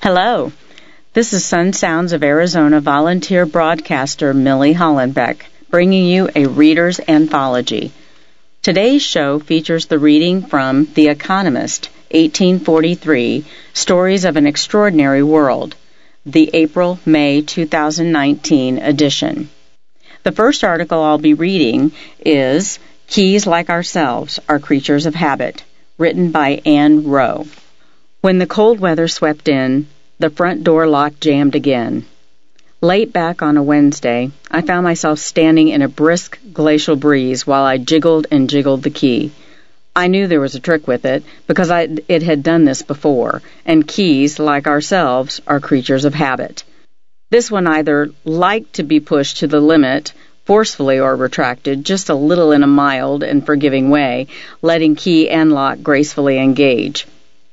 Hello, this is Sun Sounds of Arizona volunteer broadcaster Millie Hollenbeck, bringing you a reader's anthology. Today's show features the reading from The Economist, 1843, Stories of an Extraordinary World, the April-May 2019 edition. The first article I'll be reading is Keys Like Ourselves Are Creatures of Habit, written by Anne Rowe. When the cold weather swept in, the front door lock jammed again. Late back on a Wednesday, I found myself standing in a brisk glacial breeze while I jiggled and jiggled the key. I knew there was a trick with it because it had done this before, and keys, like ourselves, are creatures of habit. This one either liked to be pushed to the limit, forcefully or retracted, just a little in a mild and forgiving way, letting key and lock gracefully engage.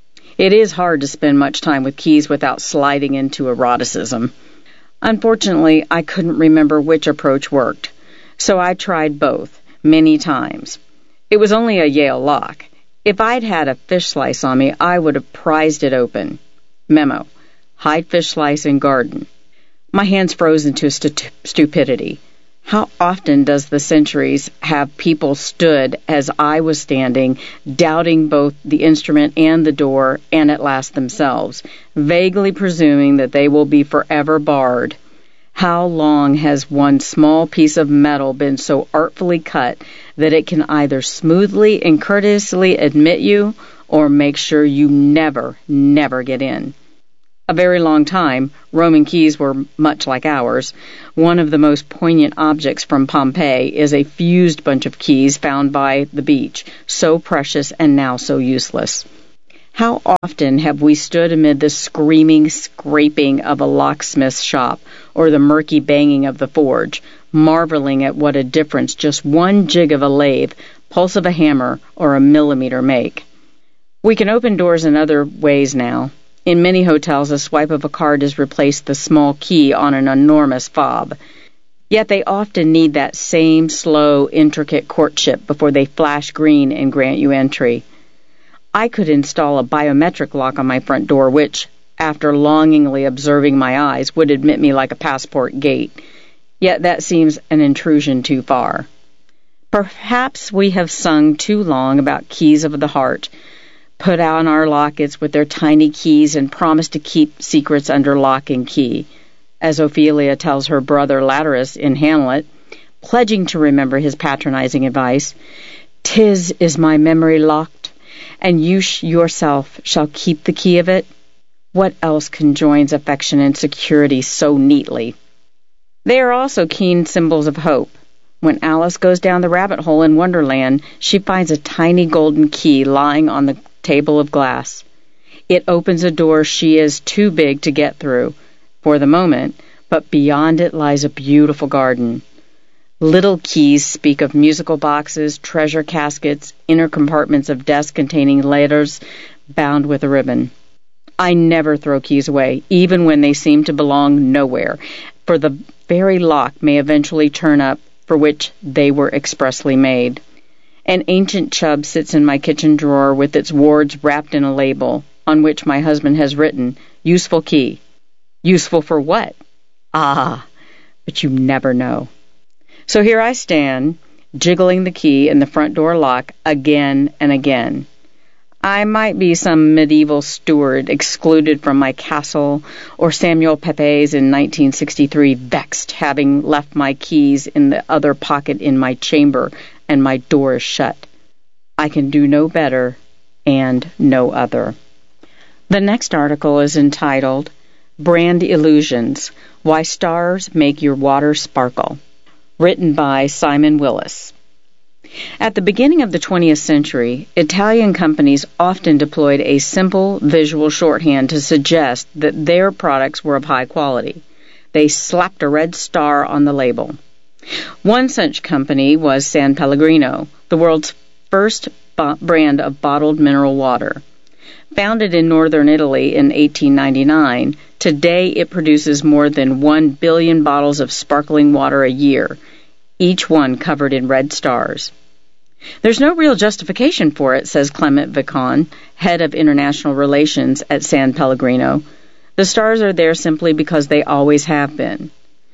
It is hard to spend much time with keys without sliding into eroticism. Unfortunately, I couldn't remember which approach worked, so I tried both, many times. It was only a Yale lock. If I'd had a fish slice on me, I would have prized it open. Memo: hide fish slice in garden. My hands froze into stupidity. How often does the centuries have people stood as I was standing, doubting both the instrument and the door, and at last themselves, vaguely presuming that they will be forever barred? How long has one small piece of metal been so artfully cut that it can either smoothly and courteously admit you or make sure you never get in? A very long time, Roman keys were much like ours. One of the most poignant objects from Pompeii is a fused bunch of keys found by the beach, so precious and now so useless. How often have we stood amid the screaming scraping of a locksmith's shop or the murky banging of the forge, marveling at what a difference just one jig of a lathe, pulse of a hammer, or a millimeter make. We can open doors in other ways now. In many hotels, a swipe of a card has replaced the small key on an enormous fob. Yet they often need that same slow, intricate courtship before they flash green and grant you entry. I could install a biometric lock on my front door which, after longingly observing my eyes, would admit me like a passport gate. Yet that seems an intrusion too far. Perhaps we have sung too long about keys of the heart, put on our lockets with their tiny keys and promised to keep secrets under lock and key, as Ophelia tells her brother Laterus in Hamlet, pledging to remember his patronizing advice, "'Tis is my memory locked, and you yourself shall keep the key of it." What else conjoins affection and security so neatly? They are also keen symbols of hope. When Alice goes down the rabbit hole in Wonderland, she finds a tiny golden key lying on the table of glass. It opens a door she is too big to get through, for the moment, but beyond it lies a beautiful garden. Little keys speak of musical boxes, treasure caskets, inner compartments of desks containing letters bound with a ribbon. I never throw keys away, even when they seem to belong nowhere, for the very lock may eventually turn up for which they were expressly made. An ancient chub sits in my kitchen drawer with its wards wrapped in a label, on which my husband has written, "Useful key." Useful for what? Ah, but you never know. So here I stand, jiggling the key in the front door lock again and again. I might be some medieval steward excluded from my castle, or Samuel Pepys in 1963 vexed, having left my keys in the other pocket in my chamber, and my door is shut. I can do no better and no other. The next article is entitled, Brand Illusions: Why Stars Make Your Water Sparkle, written by Simon Willis. At the beginning of the 20th century, Italian companies often deployed a simple visual shorthand to suggest that their products were of high quality. They slapped a red star on the label. One such company was San Pellegrino, the world's first brand of bottled mineral water. Founded in northern Italy in 1899, today it produces more than 1 billion bottles of sparkling water a year, each one covered in red stars. There's no real justification for it, says Clement Vicon, head of international relations at San Pellegrino. The stars are there simply because they always have been.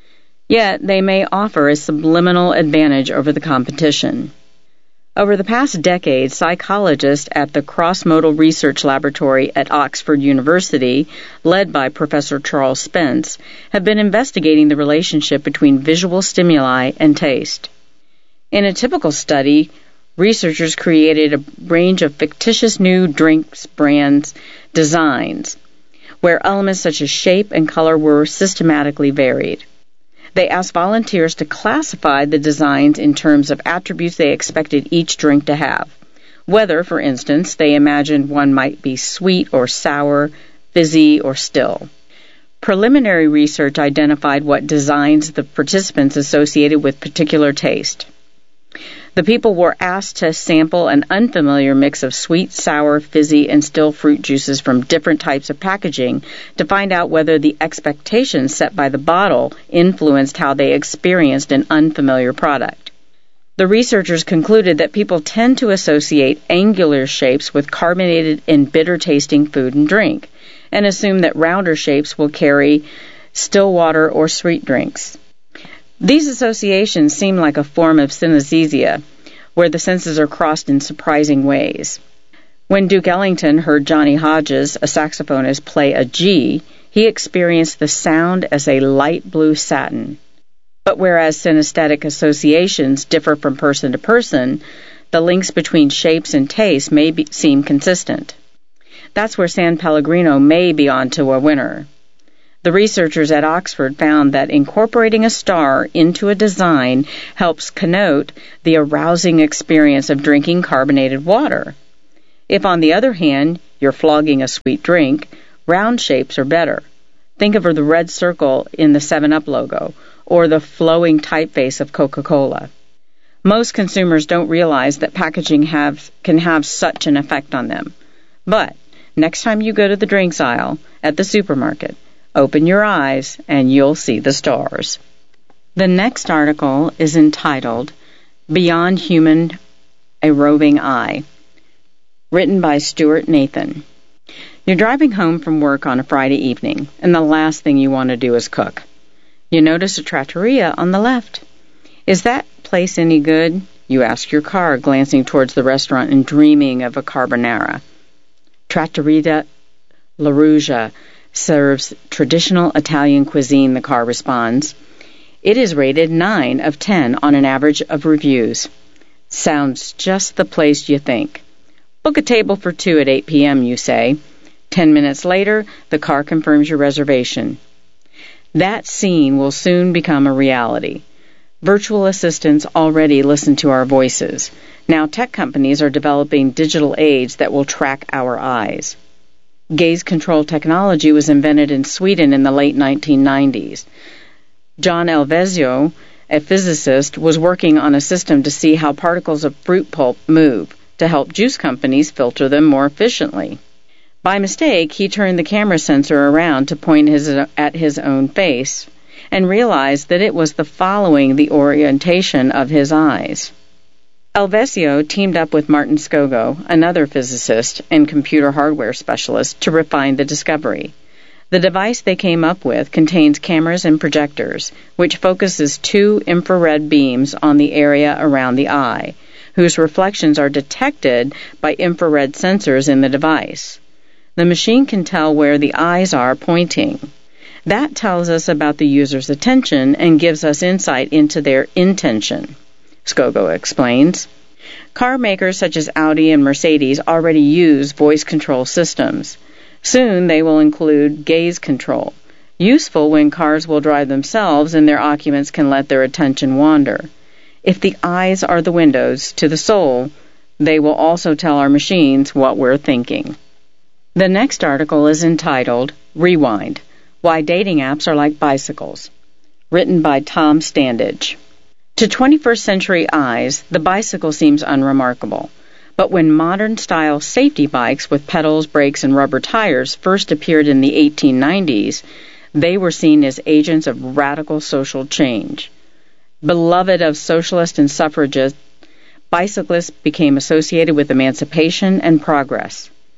Yet they may offer a subliminal advantage over the competition. Over the past decade, psychologists at the Cross-Modal Research Laboratory at Oxford University, led by Professor Charles Spence, have been investigating the relationship between visual stimuli and taste. In a typical study, researchers created a range of fictitious new drinks brands designs, where elements such as shape and color were systematically varied. They asked volunteers to classify the designs in terms of attributes they expected each drink to have. Whether, for instance, they imagined one might be sweet or sour, fizzy or still. Preliminary research identified what designs the participants associated with particular taste. The people were asked to sample an unfamiliar mix of sweet, sour, fizzy, and still fruit juices from different types of packaging to find out whether the expectations set by the bottle influenced how they experienced an unfamiliar product. The researchers concluded that people tend to associate angular shapes with carbonated and bitter-tasting food and drink, and assume that rounder shapes will carry still water or sweet drinks. These associations seem like a form of synesthesia, where the senses are crossed in surprising ways. When Duke Ellington heard Johnny Hodges, a saxophonist, play a G, he experienced the sound as a light blue satin. But whereas synesthetic associations differ from person to person, the links between shapes and taste may seem consistent. That's where San Pellegrino may be onto a winner. The researchers at Oxford found that incorporating a star into a design helps connote the arousing experience of drinking carbonated water. If, on the other hand, you're flogging a sweet drink, round shapes are better. Think of the red circle in the 7-Up logo, or the flowing typeface of Coca-Cola. Most consumers don't realize that packaging can have such an effect on them. But next time you go to the drinks aisle at the supermarket, open your eyes and you'll see the stars. The next article is entitled Beyond Human, a Roving Eye, written by Stuart Nathan. You're driving home from work on a Friday evening, and the last thing you want to do is cook. You notice a trattoria on the left. Is that place any good? You ask your car, glancing towards the restaurant and dreaming of a carbonara. Trattoria La Ruja serves traditional Italian cuisine, the car responds. It is rated 9 of 10 on an average of reviews. Sounds just the place you think. Book a table for 2 at 8 p.m., you say. 10 minutes later, the car confirms your reservation. That scene will soon become a reality. Virtual assistants already listen to our voices. Now tech companies are developing digital aids that will track our eyes. Gaze control technology was invented in Sweden in the late 1990s. John Elvesio, a physicist, was working on a system to see how particles of fruit pulp move to help juice companies filter them more efficiently. By mistake, he turned the camera sensor around to point at his own face and realized that it was following the orientation of his eyes. Elvesio teamed up with Martin Skogo, another physicist and computer hardware specialist, to refine the discovery. The device they came up with contains cameras and projectors, which focuses 2 infrared beams on the area around the eye, whose reflections are detected by infrared sensors in the device. The machine can tell where the eyes are pointing. That tells us about the user's attention and gives us insight into their intention, Skogo explains. Car makers such as Audi and Mercedes already use voice control systems. Soon they will include gaze control, useful when cars will drive themselves and their occupants can let their attention wander. If the eyes are the windows to the soul, they will also tell our machines what we're thinking. The next article is entitled Rewind, Why Dating Apps Are Like Bicycles, written by Tom Standage. To 21st century eyes, the bicycle seems unremarkable. But when modern-style safety bikes with pedals, brakes, and rubber tires first appeared in the 1890s, they were seen as agents of radical social change. Beloved of socialists and suffragists, bicyclists became associated with emancipation and progress.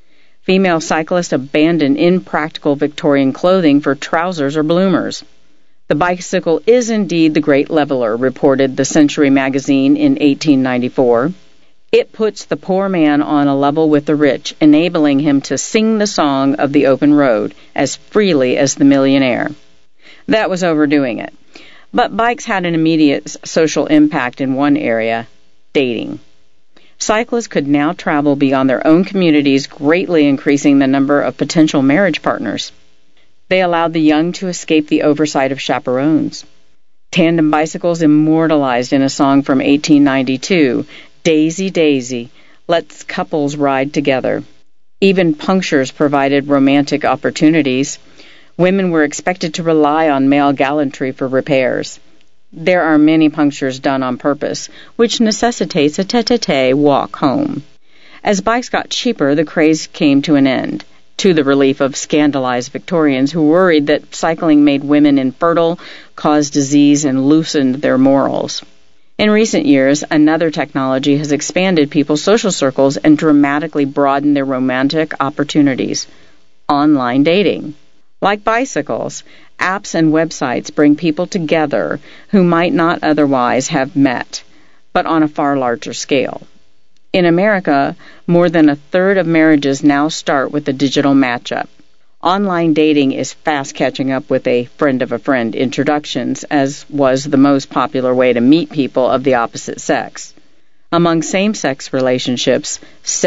Female cyclists abandon impractical Victorian clothing for trousers or bloomers. The bicycle is indeed the great leveler, reported the Century magazine in 1894. It puts the poor man on a level with the rich, enabling him to sing the song of the open road as freely as the millionaire. That was overdoing it. But bikes had an immediate social impact in one area, dating. Cyclists could now travel beyond their own communities, greatly increasing the number of potential marriage partners. They allowed the young to escape the oversight of chaperones. Tandem bicycles immortalized in a song from 1892, Daisy, Daisy, let's couples ride together. Even punctures provided romantic opportunities. Women were expected to rely on male gallantry for repairs. There are many punctures done on purpose, which necessitates a tete-a-tete walk home. As bikes got cheaper, the craze came to an end, to the relief of scandalized Victorians who worried that cycling made women infertile, caused disease, and loosened their morals. In recent years, another technology has expanded people's social circles and dramatically broadened their romantic opportunities: online dating. Like bicycles, apps and websites bring people together who might not otherwise have met, but on a far larger scale. In America, more than a third of marriages now start with a digital matchup. Online dating is fast catching up with a friend of a friend introductions, as was the most popular way to meet people of the opposite sex. Among same-sex relationships,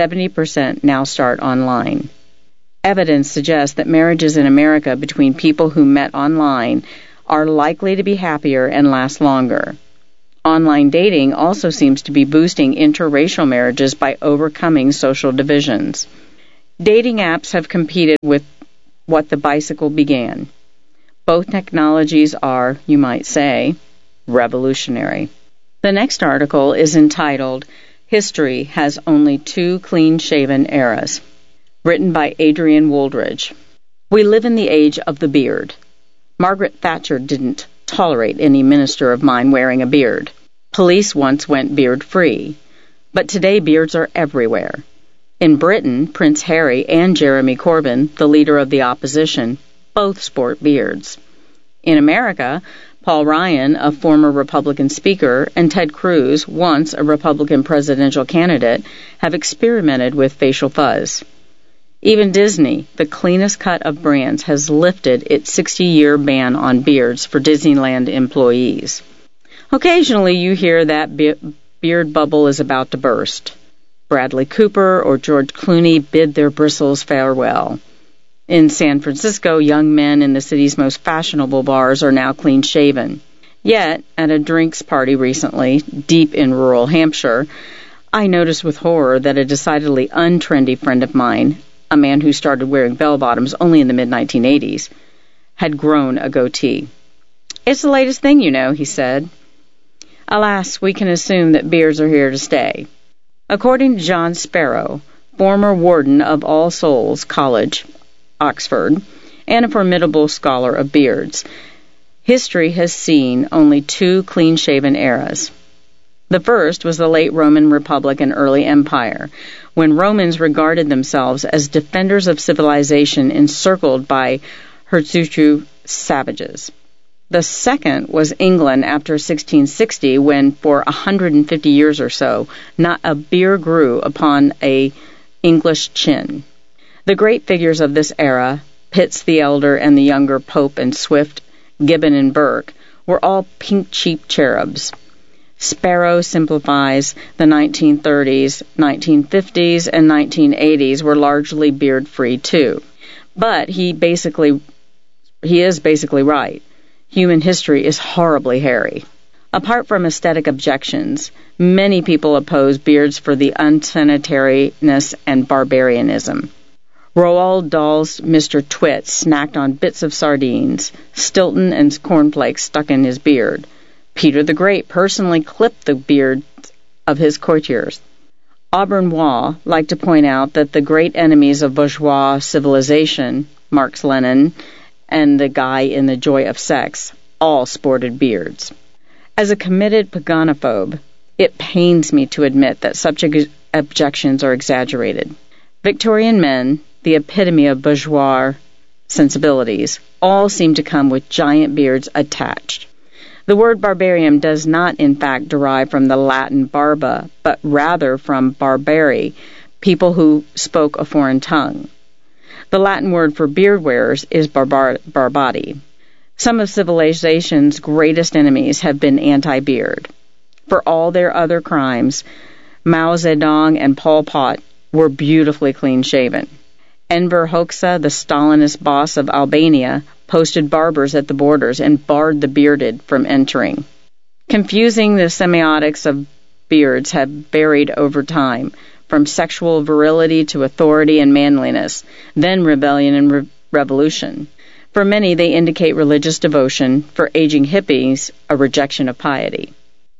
70% now start online. Evidence suggests that marriages in America between people who met online are likely to be happier and last longer. Online dating also seems to be boosting interracial marriages by overcoming social divisions. Dating apps have competed with what the bicycle began. Both technologies are, you might say, revolutionary. The next article is entitled, History Has Only Two Clean-Shaven Eras, written by Adrian Wooldridge. We live in the age of the beard. Margaret Thatcher didn't tolerate any minister of mine wearing a beard. Police once went beard-free. But today beards are everywhere. In Britain, Prince Harry and Jeremy Corbyn, the leader of the opposition, both sport beards. In America, Paul Ryan, a former Republican speaker, and Ted Cruz, once a Republican presidential candidate, have experimented with facial fuzz. Even Disney, the cleanest cut of brands, has lifted its 60-year ban on beards for Disneyland employees. Occasionally you hear that beard bubble is about to burst. Bradley Cooper or George Clooney bid their bristles farewell. In San Francisco, young men in the city's most fashionable bars are now clean-shaven. Yet, at a drinks party recently, deep in rural Hampshire, I noticed with horror that a decidedly untrendy friend of mine, a man who started wearing bell-bottoms only in the mid-1980s, had grown a goatee. It's the latest thing, you know, he said. Alas, we can assume that beards are here to stay. According to John Sparrow, former warden of All Souls College, Oxford, and a formidable scholar of beards, history has seen only two clean-shaven eras. The first was the late Roman Republic and early Empire, when Romans regarded themselves as defenders of civilization encircled by Hirsutu savages. The second was England after 1660, when for 150 years or so, not a beard grew upon a English chin. The great figures of this era, Pitts the Elder and the younger Pope and Swift, Gibbon and Burke, were all pink-cheeked cherubs. Sparrow simplifies the 1930s, 1950s, and 1980s were largely beard-free too. But he is basically right. Human history is horribly hairy. Apart from aesthetic objections, many people oppose beards for the unsanitariness and barbarianism. Roald Dahl's Mr. Twit snacked on bits of sardines, Stilton and cornflakes stuck in his beard. Peter the Great personally clipped the beards of his courtiers. Auburn Waugh liked to point out that the great enemies of bourgeois civilization, Marx Lenin, and the guy in The Joy of Sex, all sported beards. As a committed paganophobe, it pains me to admit that such objections are exaggerated. Victorian men, the epitome of bourgeois sensibilities, all seem to come with giant beards attached. The word barbarian does not, in fact, derive from the Latin barba, but rather from barbari, people who spoke a foreign tongue. The Latin word for beard wearers is barbati. Some of civilization's greatest enemies have been anti-beard. For all their other crimes, Mao Zedong and Pol Pot were beautifully clean-shaven. Enver Hoxha, the Stalinist boss of Albania, posted barbers at the borders and barred the bearded from entering. Confusing the semiotics of beards have varied over time, from sexual virility to authority and manliness, then rebellion and revolution. For many, they indicate religious devotion. For aging hippies, a rejection of piety.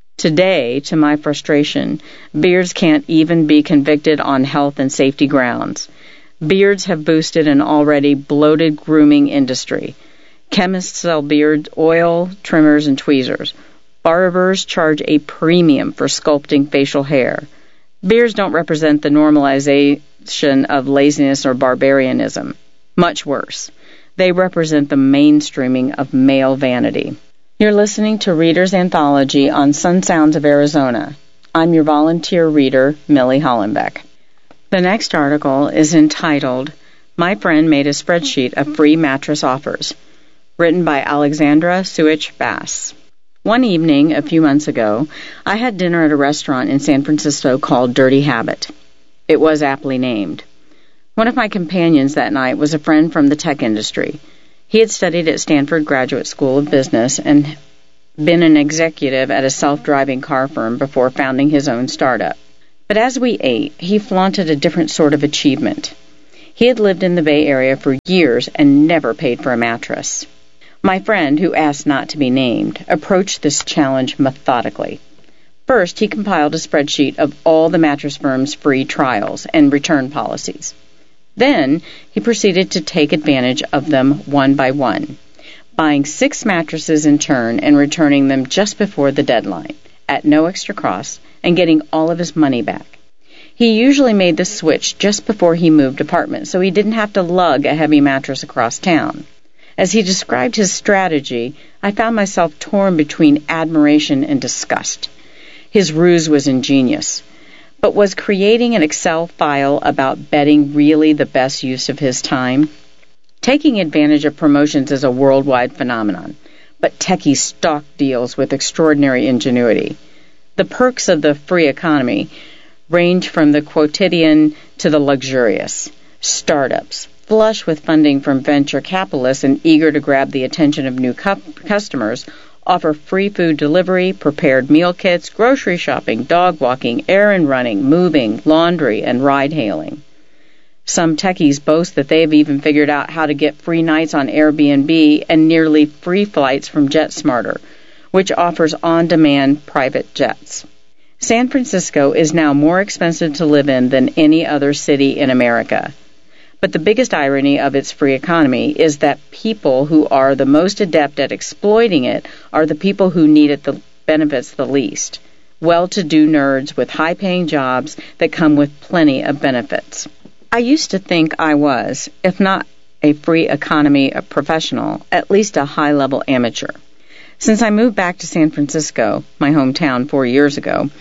Today, to my frustration, beards can't even be convicted on health and safety grounds. Beards have boosted an already bloated grooming industry. Chemists sell beard oil, trimmers, and tweezers. Barbers charge a premium for sculpting facial hair. Beards don't represent the normalization of laziness or barbarianism. Much worse, they represent the mainstreaming of male vanity. You're listening to Reader's Anthology on Sun Sounds of Arizona. I'm your volunteer reader, Millie Hollenbeck. The next article is entitled, My Friend Made a Spreadsheet of Free Mattress Offers, written by Alexandra Suich Bass. One evening, a few months ago, I had dinner at a restaurant in San Francisco called Dirty Habit. It was aptly named. One of my companions that night was a friend from the tech industry. He had studied at Stanford Graduate School of Business and been an executive at a self-driving car firm before founding his own startup. But as we ate, he flaunted a different sort of achievement. He had lived in the Bay Area for years and never paid for a mattress. My friend, who asked not to be named, approached this challenge methodically. First, he compiled a spreadsheet of all the mattress firms' free trials and return policies. Then, he proceeded to take advantage of them one by one, buying 6 mattresses in turn and returning them just before the deadline, at no extra cost, and getting all of his money back. He usually made the switch just before he moved apartments, so he didn't have to lug a heavy mattress across town. As he described his strategy, I found myself torn between admiration and disgust. His ruse was ingenious. But was creating an Excel file about betting really the best use of his time? Taking advantage of promotions is a worldwide phenomenon, but techies stalk deals with extraordinary ingenuity. The perks of the free economy range from the quotidian to the luxurious. Startups, flush with funding from venture capitalists and eager to grab the attention of new customers, offer free food delivery, prepared meal kits, grocery shopping, dog walking, errand running, moving, laundry, and ride-hailing. Some techies boast that they have even figured out how to get free nights on Airbnb and nearly free flights from JetSmarter, which offers on-demand private jets. San Francisco is now more expensive to live in than any other city in America. But the biggest irony of its free economy is that people who are the most adept at exploiting it are the people who need it the benefits the least. Well-to-do nerds with high-paying jobs that come with plenty of benefits. I used to think I was, if not a free economy professional, at least a high-level amateur. Since I moved back to San Francisco, my hometown, 4 years ago,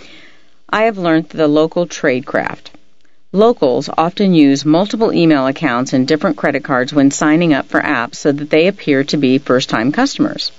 I have learned the local tradecraft. Locals often use multiple email accounts and different credit cards when signing up for apps so that they appear to be first-time customers.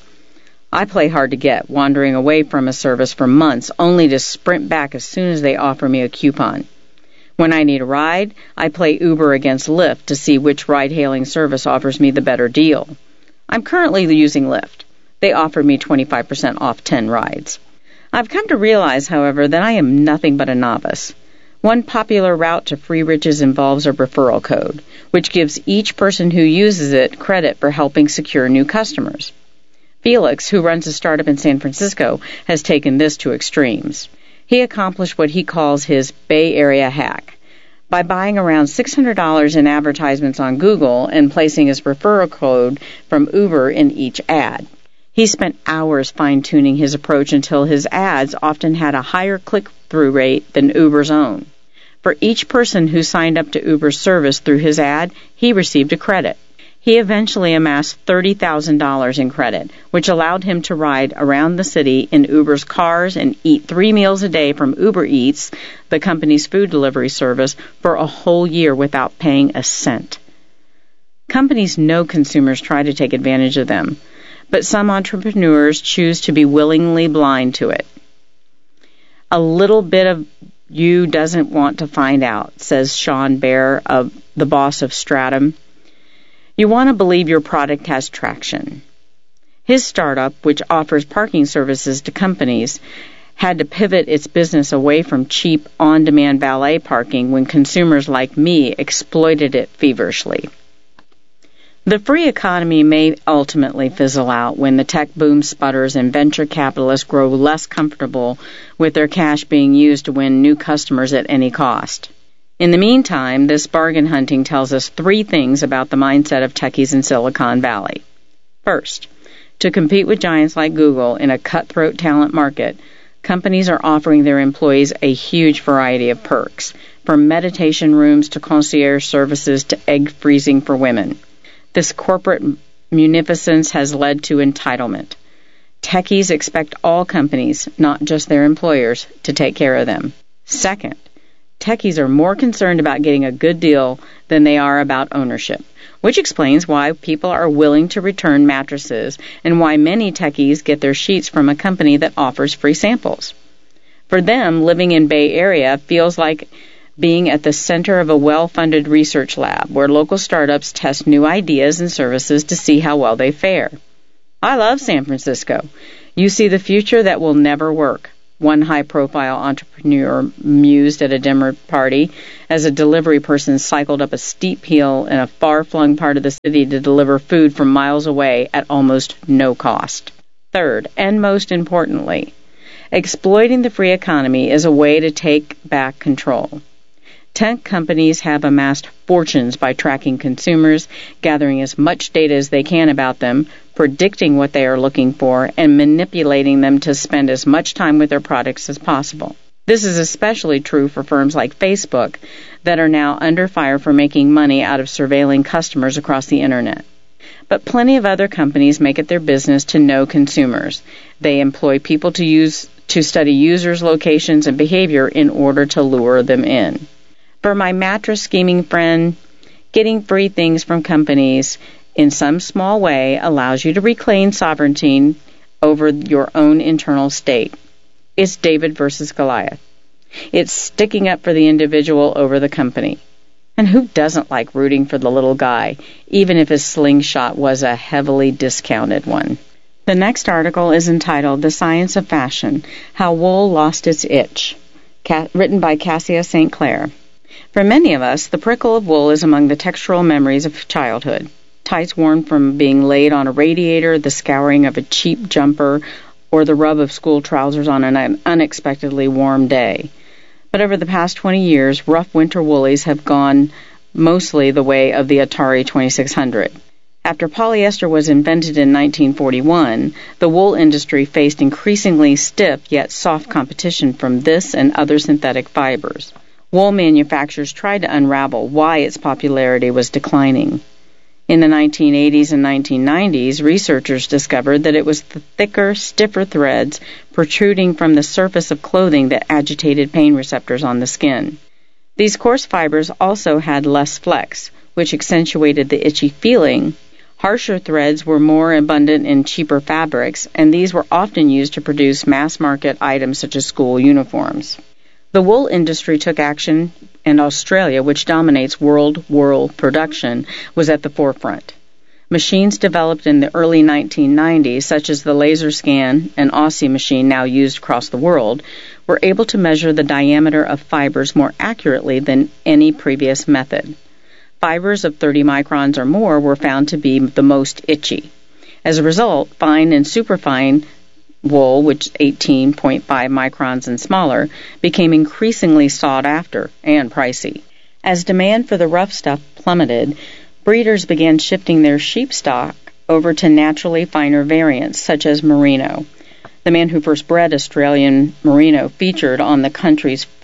I play hard to get, wandering away from a service for months only to sprint back as soon as they offer me a coupon. When I need a ride, I play Uber against Lyft to see which ride-hailing service offers me the better deal. I'm currently using Lyft. They offered me 25% off 10 rides. I've come to realize, however, that I am nothing but a novice. One popular route to free riches involves a referral code, which gives each person who uses it credit for helping secure new customers. Felix, who runs a startup in San Francisco, has taken this to extremes. He accomplished what he calls his Bay Area hack by buying around $600 in advertisements on Google and placing his referral code from Uber in each ad. He spent hours fine-tuning his approach until his ads often had a higher click-through rate than Uber's own. For each person who signed up to Uber's service through his ad, he received a credit. He eventually amassed $30,000 in credit, which allowed him to ride around the city in Uber's cars and eat 3 meals a day from Uber Eats, the company's food delivery service, for a whole year without paying a cent. Companies know consumers try to take advantage of them, but some entrepreneurs choose to be willingly blind to it. A little bit of you doesn't want to find out, says Sean Baer, the boss of Stratum. You want to believe your product has traction. His startup, which offers parking services to companies, had to pivot its business away from cheap, on-demand valet parking when consumers like me exploited it feverishly. The free economy may ultimately fizzle out when the tech boom sputters and venture capitalists grow less comfortable with their cash being used to win new customers at any cost. In the meantime, this bargain hunting tells us 3 things about the mindset of techies in Silicon Valley. First, to compete with giants like Google in a cutthroat talent market, companies are offering their employees a huge variety of perks, from meditation rooms to concierge services to egg freezing for women. This corporate munificence has led to entitlement. Techies expect all companies, not just their employers, to take care of them. Second, techies are more concerned about getting a good deal than they are about ownership, which explains why people are willing to return mattresses and why many techies get their sheets from a company that offers free samples. For them, living in Bay Area feels like being at the center of a well-funded research lab where local startups test new ideas and services to see how well they fare. I love San Francisco. You see the future that will never work, one high-profile entrepreneur mused at a dinner party as a delivery person cycled up a steep hill in a far-flung part of the city to deliver food from miles away at almost no cost. Third, and most importantly, exploiting the free economy is a way to take back control. Tech companies have amassed fortunes by tracking consumers, gathering as much data as they can about them, predicting what they are looking for, and manipulating them to spend as much time with their products as possible. This is especially true for firms like Facebook that are now under fire for making money out of surveilling customers across the Internet. But plenty of other companies make it their business to know consumers. They employ people to study users' locations and behavior in order to lure them in. For my mattress scheming friend, getting free things from companies in some small way allows you to reclaim sovereignty over your own internal state. It's David versus Goliath. It's sticking up for the individual over the company. And who doesn't like rooting for the little guy, even if his slingshot was a heavily discounted one? The next article is entitled The Science of Fashion, How Wool Lost Its Itch, written by Cassia St. Clair. For many of us, the prickle of wool is among the textural memories of childhood. Tights worn from being laid on a radiator, the scouring of a cheap jumper, or the rub of school trousers on an unexpectedly warm day. But over the past 20 years, rough winter woolies have gone mostly the way of the Atari 2600. After polyester was invented in 1941, the wool industry faced increasingly stiff yet soft competition from this and other synthetic fibers. Wool manufacturers tried to unravel why its popularity was declining. In the 1980s and 1990s, researchers discovered that it was the thicker, stiffer threads protruding from the surface of clothing that agitated pain receptors on the skin. These coarse fibers also had less flex, which accentuated the itchy feeling. Harsher threads were more abundant in cheaper fabrics, and these were often used to produce mass-market items such as school uniforms. The wool industry took action, and Australia, which dominates world wool production, was at the forefront. Machines developed in the early 1990s, such as the LaserScan and Aussie machine now used across the world, were able to measure the diameter of fibers more accurately than any previous method. Fibers of 30 microns or more were found to be the most itchy. As a result, fine and superfine wool, which is 18.5 microns and smaller, became increasingly sought after and pricey. As demand for the rough stuff plummeted, breeders began shifting their sheep stock over to naturally finer variants, such as merino. The man who first bred Australian merino featured on the country's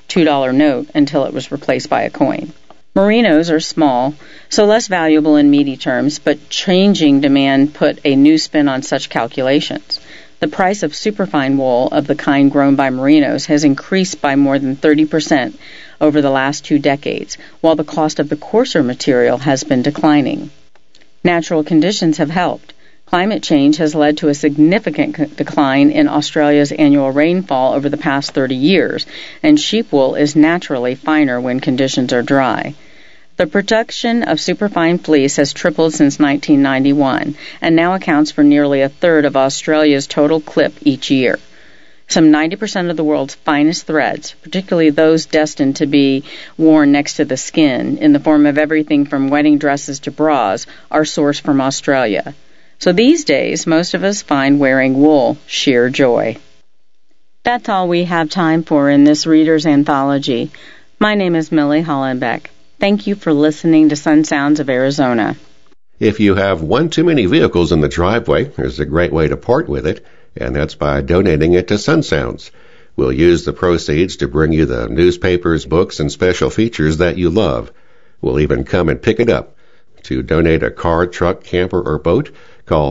$2 note until it was replaced by a coin. Merinos are small, so less valuable in meaty terms, but changing demand put a new spin on such calculations. The price of superfine wool of the kind grown by merinos has increased by more than 30% over the last 2 decades, while the cost of the coarser material has been declining. Natural conditions have helped. Climate change has led to a significant decline in Australia's annual rainfall over the past 30 years, and sheep wool is naturally finer when conditions are dry. The production of superfine fleece has tripled since 1991 and now accounts for nearly a third of Australia's total clip each year. Some 90% of the world's finest threads, particularly those destined to be worn next to the skin in the form of everything from wedding dresses to bras, are sourced from Australia. So these days, most of us find wearing wool sheer joy. That's all we have time for in this Reader's Anthology. My name is Millie Hollenbeck. Thank you for listening to Sun Sounds of Arizona. If you have one too many vehicles in the driveway, there's a great way to part with it, and that's by donating it to Sun Sounds. We'll use the proceeds to bring you the newspapers, books, and special features that you love. We'll even come and pick it up. To donate a car, truck, camper, or boat, call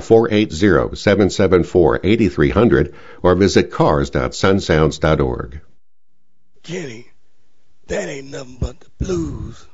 480-774-8300 or visit cars.sunsounds.org. Kenny, that ain't nothing but the blues.